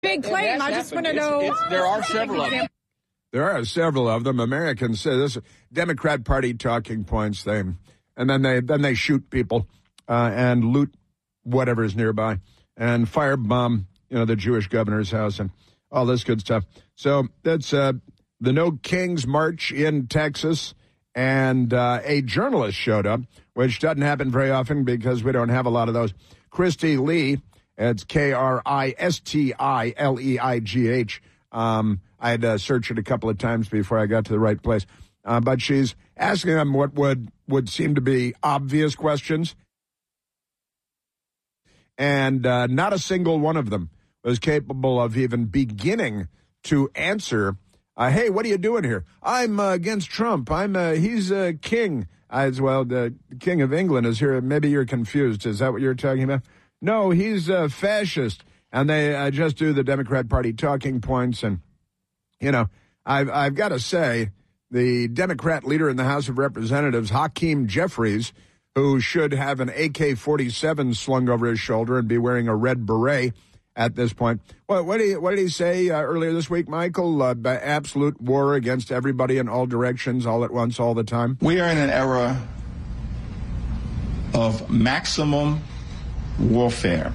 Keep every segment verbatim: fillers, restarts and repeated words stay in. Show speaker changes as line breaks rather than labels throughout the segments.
Big claim. I just want to know.
It's, it's, there are several of them.
There are several of them. Americans say this Democrat Party talking points. They and then they then they shoot people uh, and loot whatever is nearby and firebomb, you know, the Jewish governor's house and all this good stuff. So that's uh, the No Kings March in Texas, and uh, a journalist showed up, which doesn't happen very often because we don't have a lot of those. Christy Lee, it's K R I S T I L E I G H. Um, I had to search it a couple of times before I got to the right place. Uh, but she's asking them what would, would seem to be obvious questions. And uh, not a single one of them was capable of even beginning to answer, uh, hey, what are you doing here? I'm uh, against Trump. I'm uh, he's a uh, king. As well, the king of England is here. Maybe you're confused. Is that what you're talking about? No, he's a fascist. And they uh, just do the Democrat Party talking points. And, you know, I've, I've got to say, the Democrat leader in the House of Representatives, Hakeem Jeffries, who should have an A K forty-seven slung over his shoulder and be wearing a red beret at this point. What, what, did, he, what did he say uh, earlier this week, Michael? Uh, absolute war against everybody in all directions, all at once, all the time?
We are in an era of maximum warfare.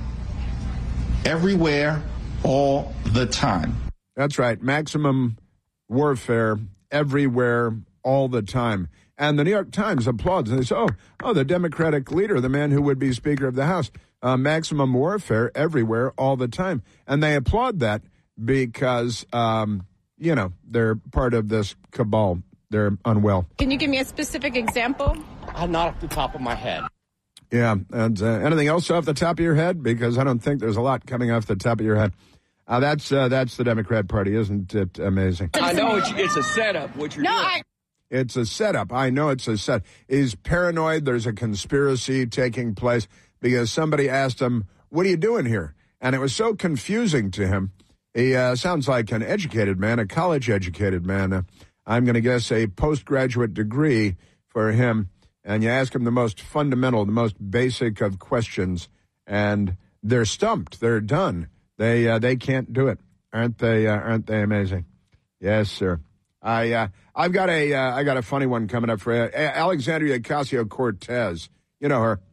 Everywhere, all the time.
That's right. Maximum warfare everywhere, all the time. And the New York Times applauds. And they say, oh, oh, the Democratic leader, the man who would be Speaker of the House, uh, maximum warfare everywhere, all the time. And they applaud that because, um, you know, they're part of this cabal. They're unwell.
Can you give me a specific example?
Uh, not off the top of my head.
Yeah, and uh, anything else off the top of your head? Because I don't think there's a lot coming off the top of your head. Uh, that's uh, that's the Democrat Party, isn't it amazing?
I know it's, it's a setup, what you're
no,
doing.
I-
It's a setup. I know it's a set. He's paranoid. There's a conspiracy taking place because somebody asked him, what are you doing here? And it was so confusing to him. He uh, sounds like an educated man, a college-educated man. Uh, I'm going to guess a postgraduate degree for him. And you ask them the most fundamental, the most basic of questions, and they're stumped. They're done. They uh, they can't do it. Aren't they? Uh, aren't they amazing? Yes, sir. I uh, I've got a uh, I got a funny one coming up for you. Alexandria Ocasio-Cortez. You know her.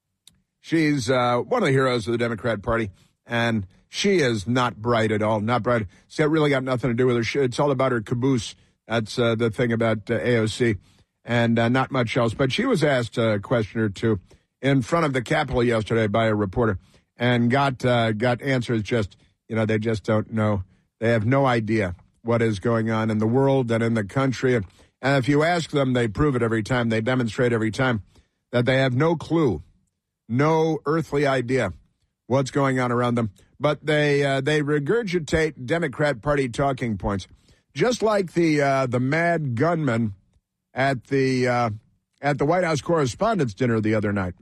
She's uh, one of the heroes of the Democrat Party, and she is not bright at all. Not bright. It's got really got nothing to do with her. She, it's all about her caboose. That's uh, the thing about uh, A O C. And uh, not much else. But she was asked a question or two in front of the Capitol yesterday by a reporter and got uh, got answers just, you know, they just don't know. They have no idea what is going on in the world and in the country. And, and if you ask them, they prove it every time. They demonstrate every time that they have no clue, no earthly idea what's going on around them. But they uh, they regurgitate Democrat Party talking points, just like the uh, the mad gunman at the uh, at the White House Correspondents' Dinner the other night,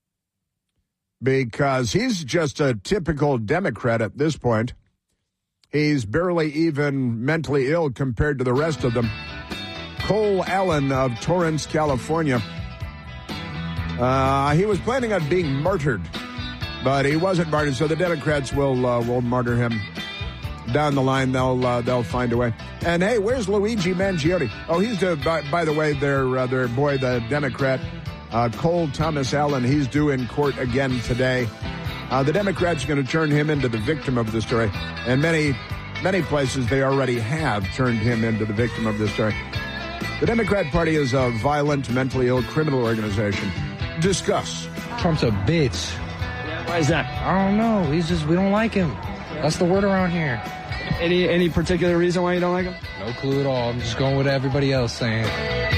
because he's just a typical Democrat at this point. He's barely even mentally ill compared to the rest of them. Cole Allen of Torrance, California. Uh, he was planning on being martyred, but he wasn't martyred, so the Democrats will uh, will martyr him. Down the line, they'll uh, they'll find a way. And hey, where's Luigi Mangione? Oh, he's the by, by the way, their uh, their boy, the Democrat, uh, Cole Thomas Allen. He's due in court again today. Uh, the Democrats are going to turn him into the victim of the story, and many many places they already have turned him into the victim of this story. The Democrat Party is a violent, mentally ill criminal organization. Discuss.
Trump's a bitch.
Yeah, why is that?
I don't know. He's just we don't like him. That's the word around here.
Any any particular reason why you don't like him?
No clue at all. I'm just going with everybody else saying.